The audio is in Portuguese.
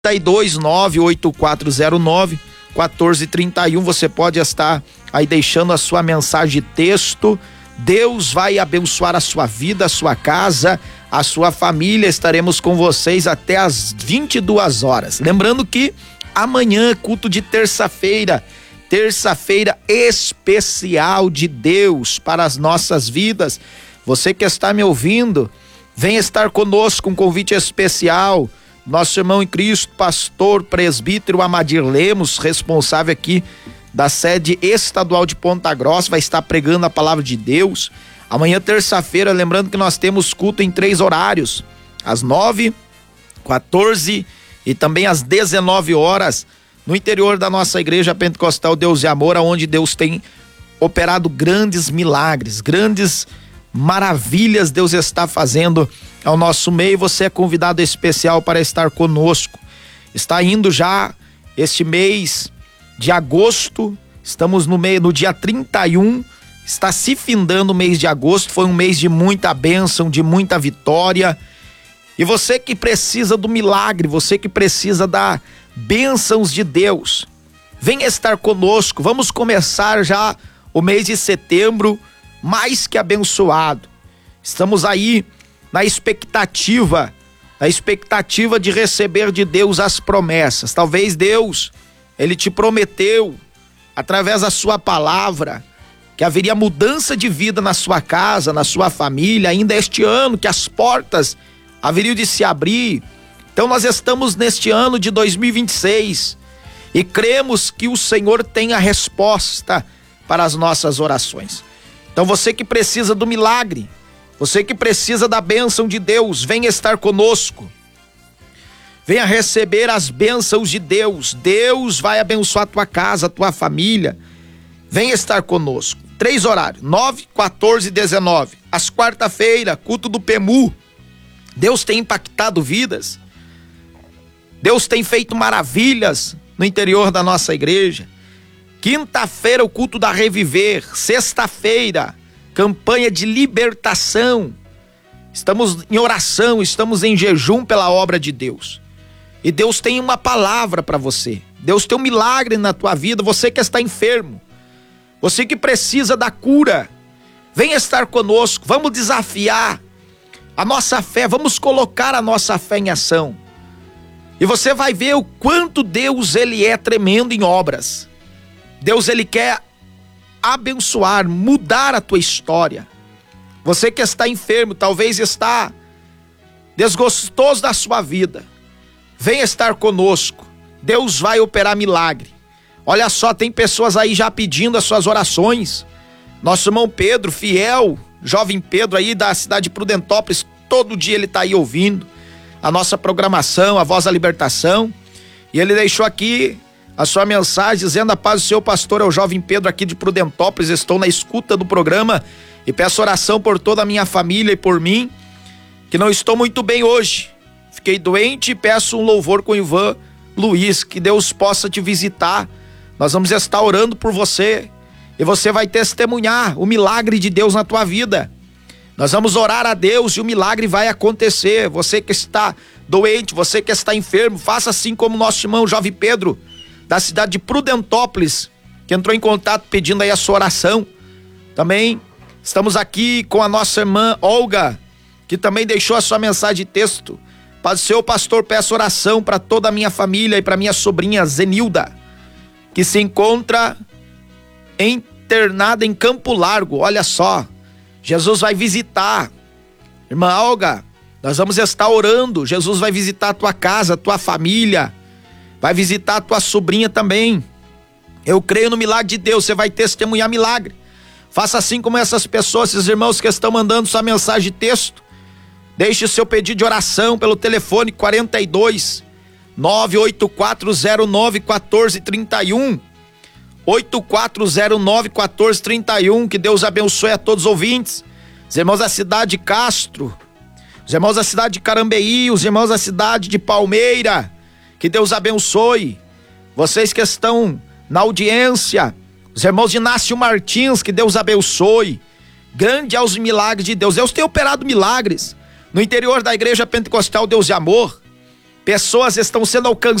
98409-1431, você pode estar aí deixando a sua mensagem de texto. Deus vai abençoar a sua vida, a sua casa, a sua família. Estaremos com vocês até às 22 horas. Lembrando que amanhã, culto de terça-feira especial de Deus para as nossas vidas. Você que está me ouvindo, vem estar conosco, um convite especial. Nosso irmão em Cristo, pastor, presbítero Amadir Lemos, responsável aqui da sede estadual de Ponta Grossa, vai estar pregando a palavra de Deus. Amanhã, terça-feira, lembrando que nós temos culto em 3 horários, às 9, 14 e também às 19 horas, no interior da nossa igreja pentecostal Deus e Amor, onde Deus tem operado grandes milagres, grandes maravilhas Deus está fazendo ao nosso meio. Você é convidado especial para estar conosco. Está indo já este mês de agosto, estamos no dia 31, está se findando o mês de agosto. Foi um mês de muita bênção, de muita vitória. E você que precisa do milagre, você que precisa da bênçãos de Deus, venha estar conosco. Vamos começar já o mês de setembro mais que abençoado. Estamos aí na expectativa de receber de Deus as promessas. Talvez Deus, Ele te prometeu, através da sua palavra, que haveria mudança de vida na sua casa, na sua família, ainda este ano, que as portas haveriam de se abrir. Então nós estamos neste ano de 2026 e cremos que o Senhor tem a resposta para as nossas orações. Então você que precisa do milagre, você que precisa da bênção de Deus, venha estar conosco. Venha receber as bênçãos de Deus. Deus vai abençoar a tua casa, a tua família. Venha estar conosco. 3 horários, 9, 14 e 19. Às quarta-feira, culto do PEMU. Deus tem impactado vidas. Deus tem feito maravilhas no interior da nossa igreja. Quinta-feira, o culto da Reviver. Sexta-feira, campanha de libertação. Estamos em oração, estamos em jejum pela obra de Deus. E Deus tem uma palavra para você. Deus tem um milagre na tua vida. Você que está enfermo, você que precisa da cura, venha estar conosco. Vamos desafiar a nossa fé, vamos colocar a nossa fé em ação. E você vai ver o quanto Deus, Ele é tremendo em obras. Deus, Ele quer abençoar, mudar a tua história. Você que está enfermo, talvez está desgostoso da sua vida, venha estar conosco. Deus vai operar milagre. Olha só, tem pessoas aí já pedindo as suas orações. Nosso irmão Pedro, fiel, jovem Pedro aí da cidade de Prudentópolis, todo dia ele está aí ouvindo a nossa programação, a Voz da Libertação. E ele deixou aqui a sua mensagem dizendo: a paz do seu pastor, é o jovem Pedro aqui de Prudentópolis, estou na escuta do programa e peço oração por toda a minha família e por mim, que não estou muito bem hoje. Fiquei doente e peço um louvor com o Ivan Luiz, que Deus possa te visitar. Nós vamos estar orando por você e você vai testemunhar o milagre de Deus na tua vida. Nós vamos orar a Deus e o milagre vai acontecer. Você que está doente, você que está enfermo, faça assim como nosso irmão jovem Pedro, da cidade de Prudentópolis, que entrou em contato pedindo aí a sua oração. Também estamos aqui com a nossa irmã Olga, que também deixou a sua mensagem de texto. Para o seu pastor, peço oração para toda a minha família e para minha sobrinha Zenilda, que se encontra internada em Campo Largo. Olha só, Jesus vai visitar. Irmã Olga, nós vamos estar orando. Jesus vai visitar a tua casa, a tua família, vai visitar a tua sobrinha também. Eu creio no milagre de Deus, você vai testemunhar milagre. Faça assim como essas pessoas, esses irmãos que estão mandando sua mensagem de texto. Deixe o seu pedido de oração pelo telefone 42 98409 1431. 8409 1431. Que Deus abençoe a todos os ouvintes, os irmãos da cidade de Castro, os irmãos da cidade de Carambeí, os irmãos da cidade de Palmeira. Que Deus abençoe vocês que estão na audiência, os irmãos de Inácio Martins, que Deus abençoe. Grande é os milagres de Deus. Deus tem operado milagres no interior da igreja pentecostal Deus e Amor. pessoas estão sendo alcançadas